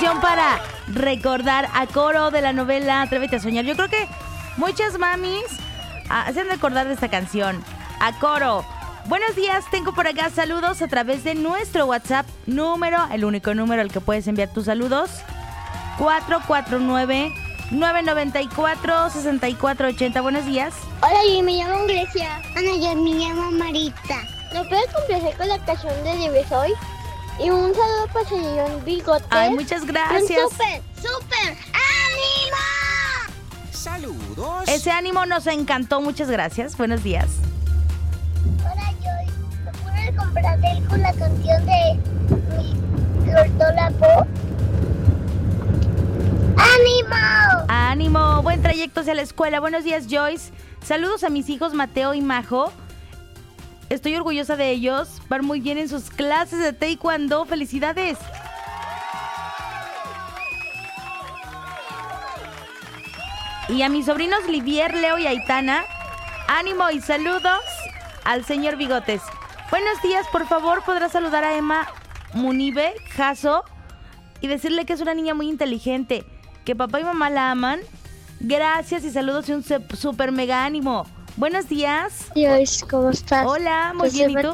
canción para recordar a Coro de la novela Atrévete a Soñar. Yo creo que muchas mamis hacen recordar de esta canción. A Coro. Buenos días, tengo por acá saludos a través de nuestro WhatsApp el único número al que puedes enviar tus saludos, 449-994-6480. Buenos días. Hola, yo me llamo Grecia. Ana, yo me llamo Marita. ¿Me puedes complacer con la canción de Debes hoy? Y un saludo para señor Bigote. Ay, muchas gracias. ¡Súper! ¡Ánimo! ¡Saludos! Ese ánimo nos encantó, muchas gracias. Buenos días. Hola, Joy. ¿Me puedes complacer con la canción de mi Lortola Po? ¡Ánimo! Ánimo, buen trayecto hacia la escuela. Buenos días, Joyce. Saludos a mis hijos Mateo y Majo. Estoy orgullosa de ellos. Van muy bien en sus clases de taekwondo. ¡Felicidades! Y a mis sobrinos Livier, Leo y Aitana, ánimo y saludos al señor Bigotes. Buenos días, por favor, ¿podrás saludar a Emma Munibe Jasso y decirle que es una niña muy inteligente, que papá y mamá la aman? Gracias y saludos y un super mega ánimo. Buenos días. Dios, ¿cómo estás? Hola, muy Yo soy bien, ¿y tú?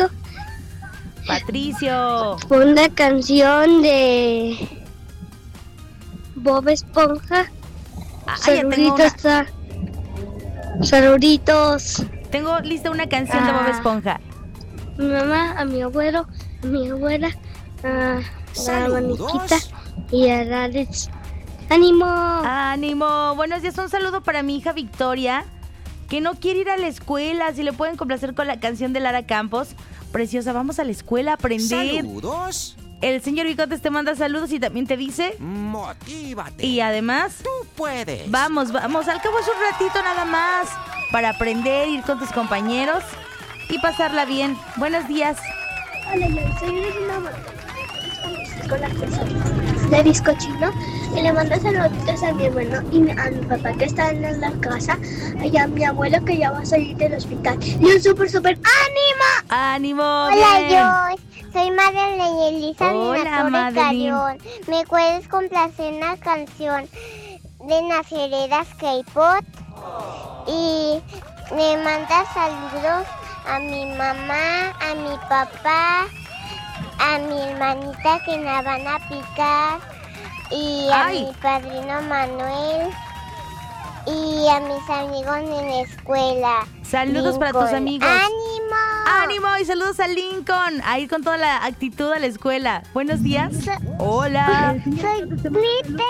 Patricio. Pon la canción de Bob Esponja. Ya tengo Saluditos. Tengo lista una canción de Bob Esponja. Mi mamá, a mi abuelo, a mi abuela, a la maniquita y a la Alex. ¡Ánimo! ¡Ánimo! Buenos días, un saludo para mi hija Victoria, que no quiere ir a la escuela. Si le pueden complacer con la canción de Lara Campos. Preciosa, vamos a la escuela a aprender. ¡Saludos! El señor Bigotes te manda saludos y también te dice... ¡Motívate! Y además... ¡Tú puedes! Vamos, al cabo es un ratito nada más para aprender, ir con tus compañeros y pasarla bien. Buenos días. Hola, yo soy Regina con la persona de bizcochino y le mando saluditos a mi hermano y a mi papá que están en la casa y a mi abuelo que ya va a salir del hospital. Y un súper ánimo. ¡Ánimo! Hola, yo soy Madeline Elisa Hola, Minatori Madeline. Carrión. ¿Me puedes complacer una canción de Naceredas K-Pop? Y me manda saludos a mi mamá, a mi papá, a mi hermanita que me van a picar y a mi padrino Manuel y a mis amigos en la escuela. Saludos para tus amigos. ¡Ánimo! ¡Ánimo! Y saludos a Lincoln, a ir con toda la actitud a la escuela. Buenos días. Hola. Soy Brite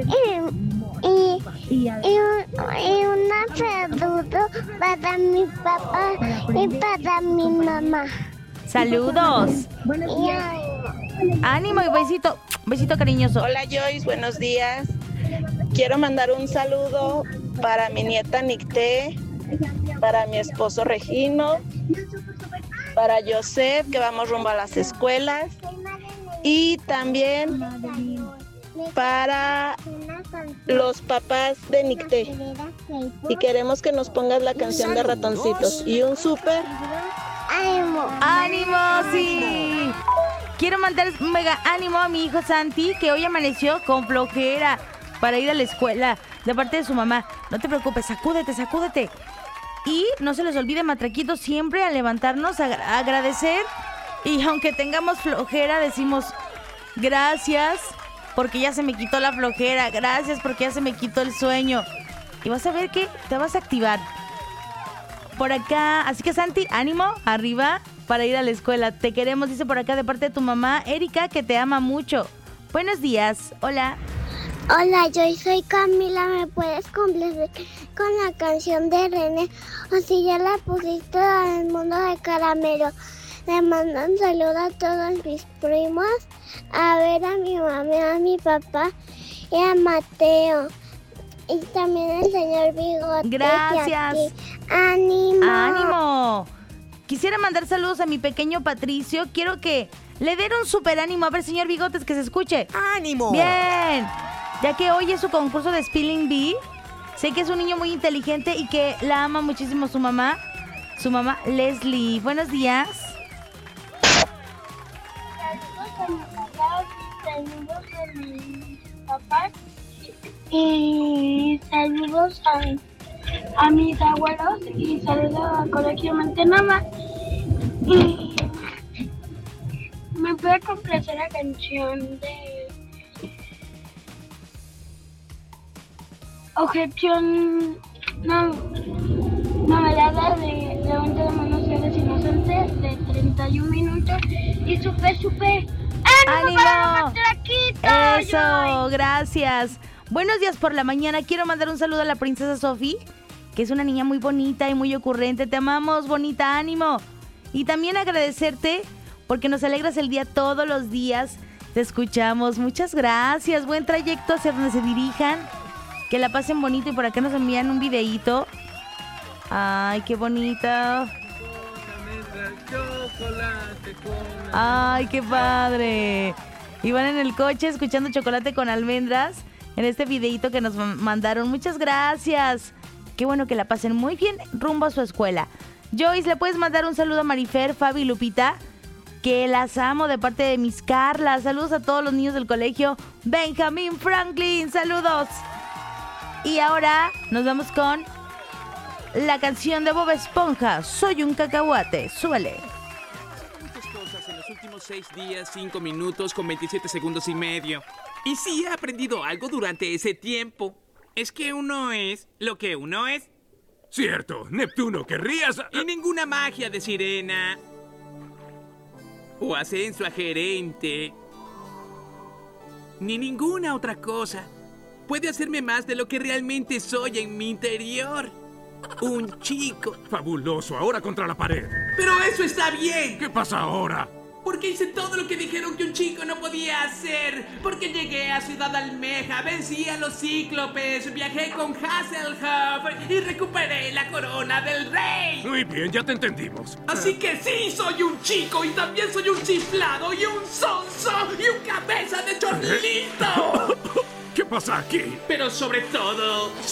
y un saludo para mi papá y para mi mamá. Saludos. Y Ánimo y besito cariñoso. Hola Joyce, buenos días. Quiero mandar un saludo para mi nieta Nicté, para mi esposo Regino, para Joseph, que vamos rumbo a las escuelas, y también para los papás de Nicté. Y queremos que nos pongas la canción de Ratoncitos. Y un súper ánimo. ¡Ánimo! ¡Sí! Quiero mandar un mega ánimo a mi hijo Santi, que hoy amaneció con flojera para ir a la escuela de parte de su mamá. No te preocupes, sacúdete. Y no se les olvide, matraquitos, siempre al levantarnos a agradecer. Y aunque tengamos flojera, decimos gracias porque ya se me quitó la flojera. Gracias porque ya se me quitó el sueño. Y vas a ver que te vas a activar por acá. Así que Santi, ánimo, arriba para ir a la escuela. Te queremos, dice por acá de parte de tu mamá, Erika, que te ama mucho. Buenos días. Hola. Hola, yo soy Camila. ¿Me puedes complacer con la canción de René? O si ya la pusiste en el mundo de caramelo. Le mando un saludo a todos mis primos, a ver a mi mamá, a mi papá y a Mateo. Y también al señor Bigote. Gracias. ¡Ánimo! ¡Ánimo! Quisiera mandar saludos a mi pequeño Patricio. Quiero que le den un super ánimo. A ver, señor Bigotes, que se escuche. ¡Ánimo! Bien. Ya que hoy es su concurso de Spelling Bee. Sé que es un niño muy inteligente y que la ama muchísimo su mamá Leslie. Buenos días. a mis papás, saludos a mis papás y saludos a mis abuelos y saludos al Colegio Mantenama. Y me puede complacer la canción de Objeción novelada de Levante la mano si eres inocente de 31 minutos y súper ¡ánimo para los flaquitos! Eso, gracias. Buenos días por la mañana. Quiero mandar un saludo a la princesa Sofi, que es una niña muy bonita y muy ocurrente. Te amamos, bonita, ánimo. Y también agradecerte porque nos alegras el día todos los días. Te escuchamos. Muchas gracias. Buen trayecto hacia donde se dirijan. Que la pasen bonito y por acá nos envían un videíto. Ay, qué bonita. Ay, qué padre. Y van en el coche escuchando Chocolate con Almendras en este videíto que nos mandaron. Muchas gracias. Qué bueno que la pasen muy bien rumbo a su escuela. Joyce, ¿le puedes mandar un saludo a Marifer, Fabi y Lupita? Que las amo de parte de mis Carlas. Saludos a todos los niños del colegio Benjamin Franklin. Saludos. Y ahora nos vamos con la canción de Bob Esponja, Soy un cacahuate. Súbele. Muchas cosas en los últimos 6 días, 5 minutos con 27 segundos y medio. Y sí he aprendido algo durante ese tiempo. Es que uno es lo que uno es. Cierto, Neptuno, querrías... Y ninguna magia de sirena. O ascenso a gerente. Ni ninguna otra cosa puede hacerme más de lo que realmente soy en mi interior. Un chico. Fabuloso, ahora contra la pared. Pero eso está bien. ¿Qué pasa ahora? Porque hice todo lo que dijeron que un chico no podía hacer. Porque llegué a Ciudad Almeja, vencí a los cíclopes, viajé con Hasselhoff y recuperé la corona del rey. Muy bien, ya te entendimos. Así que sí, soy un chico y también soy un chiflado y un sonso y un cabeza de chorlito. ¿Qué pasa aquí? Pero sobre todo,